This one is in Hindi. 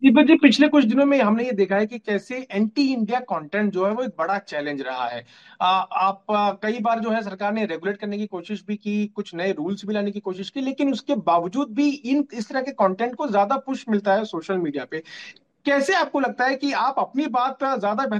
दीपक जी, पिछले कुछ दिनों में हमने ये देखा है कि कैसे एंटी इंडिया कंटेंट जो है वो एक बड़ा चैलेंज रहा है। कई बार जो है सरकार ने रेगुलेट करने की कोशिश भी की, कुछ नए रूल्स भी लाने की कोशिश की, लेकिन उसके बावजूद भी इन इस तरह के कंटेंट को ज्यादा पुश मिलता है सोशल मीडिया पे। कैसे आपको लगता है कि आप अपनी बात ज्यादा